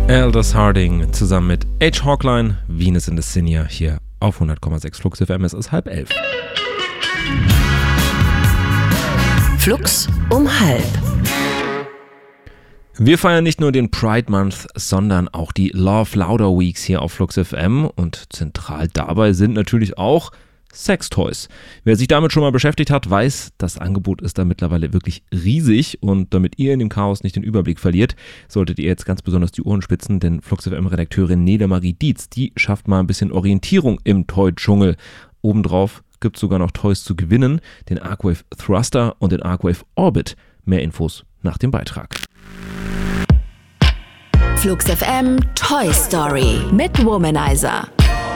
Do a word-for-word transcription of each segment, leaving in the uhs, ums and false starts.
Aldous Harding zusammen mit H. Hawkline, Venus in the Senior hier auf hundert Komma sechs Flux F M. Es ist halb elf. Flux um halb. Wir feiern nicht nur den Pride Month, sondern auch die Love Louder Weeks hier auf Flux F M und zentral dabei sind natürlich auch Sextoys. Wer sich damit schon mal beschäftigt hat, weiß, das Angebot ist da mittlerweile wirklich riesig und damit ihr in dem Chaos nicht den Überblick verliert, solltet ihr jetzt ganz besonders die Ohren spitzen, denn Flux F M-Redakteurin Nele-Marie Dietz, die schafft mal ein bisschen Orientierung im Toy-Dschungel. Obendrauf gibt es sogar noch Toys zu gewinnen, den Arcwave Thruster und den Arcwave Orbit. Mehr Infos nach dem Beitrag. Flux F M Toy Story mit Womanizer.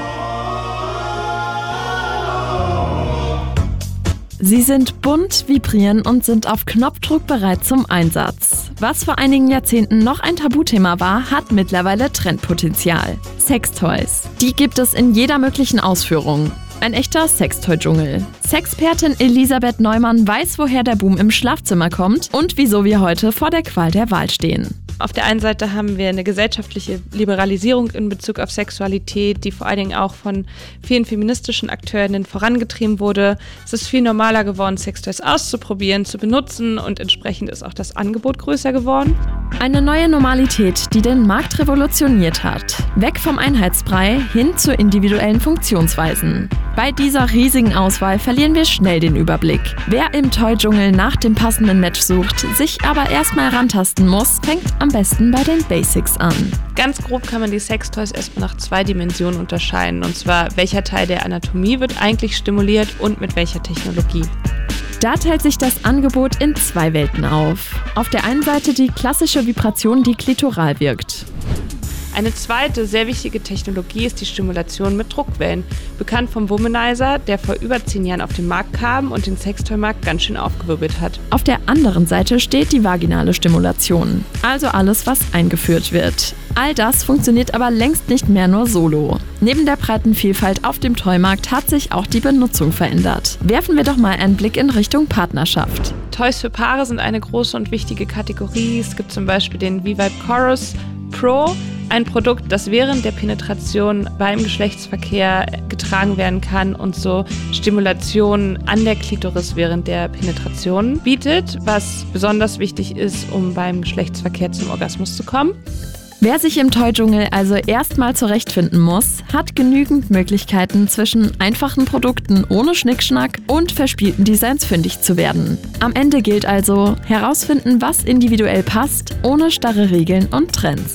Sie sind bunt, vibrieren und sind auf Knopfdruck bereit zum Einsatz. Was vor einigen Jahrzehnten noch ein Tabuthema war, hat mittlerweile Trendpotenzial. Sextoys. Die gibt es in jeder möglichen Ausführung. Ein echter Sextoy-Dschungel. Sexpertin Elisabeth Neumann weiß, woher der Boom im Schlafzimmer kommt und wieso wir heute vor der Qual der Wahl stehen. Auf der einen Seite haben wir eine gesellschaftliche Liberalisierung in Bezug auf Sexualität, die vor allen Dingen auch von vielen feministischen Akteurinnen vorangetrieben wurde. Es ist viel normaler geworden, Sextoys auszuprobieren, zu benutzen und entsprechend ist auch das Angebot größer geworden. Eine neue Normalität, die den Markt revolutioniert hat. Weg vom Einheitsbrei hin zu individuellen Funktionsweisen. Bei dieser riesigen Auswahl verlieren wir schnell den Überblick. Wer im Toy-Dschungel nach dem passenden Match sucht, sich aber erstmal rantasten muss, fängt am besten bei den Basics an. Ganz grob kann man die Sextoys erstmal nach zwei Dimensionen unterscheiden. Und zwar, welcher Teil der Anatomie wird eigentlich stimuliert und mit welcher Technologie. Da teilt sich das Angebot in zwei Welten auf. Auf der einen Seite die klassische Vibration, die klitoral wirkt. Eine zweite sehr wichtige Technologie ist die Stimulation mit Druckwellen, bekannt vom Womanizer, der vor über zehn Jahren auf den Markt kam und den Sextoy-Markt ganz schön aufgewirbelt hat. Auf der anderen Seite steht die vaginale Stimulation, also alles, was eingeführt wird. All das funktioniert aber längst nicht mehr nur solo. Neben der breiten Vielfalt auf dem Toymarkt hat sich auch die Benutzung verändert. Werfen wir doch mal einen Blick in Richtung Partnerschaft. Toys für Paare sind eine große und wichtige Kategorie. Es gibt zum Beispiel den V-Vibe Chorus Pro, ein Produkt, das während der Penetration beim Geschlechtsverkehr getragen werden kann und so Stimulation an der Klitoris während der Penetration bietet, was besonders wichtig ist, um beim Geschlechtsverkehr zum Orgasmus zu kommen. Wer sich im Toy-Dschungel also erstmal zurechtfinden muss, hat genügend Möglichkeiten, zwischen einfachen Produkten ohne Schnickschnack und verspielten Designs fündig zu werden. Am Ende gilt also, herausfinden, was individuell passt, ohne starre Regeln und Trends.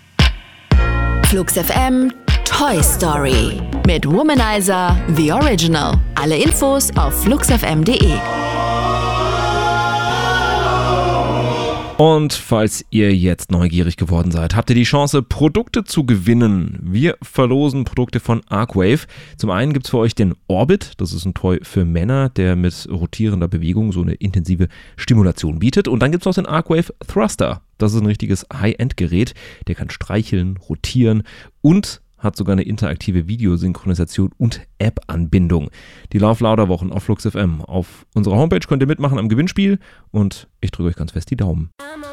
Flux F M Toy Story mit Womanizer The Original. Alle Infos auf fluxfm punkt de. Und falls ihr jetzt neugierig geworden seid, habt ihr die Chance, Produkte zu gewinnen. Wir verlosen Produkte von Arcwave. Zum einen gibt es für euch den Orbit, das ist ein Toy für Männer, der mit rotierender Bewegung so eine intensive Stimulation bietet. Und dann gibt es noch den Arcwave Thruster, das ist ein richtiges High-End-Gerät, der kann streicheln, rotieren und hat sogar eine interaktive Videosynchronisation und App-Anbindung. Die Love Louder Wochen auf Flux F M. Auf unserer Homepage könnt ihr mitmachen am Gewinnspiel und ich drücke euch ganz fest die Daumen.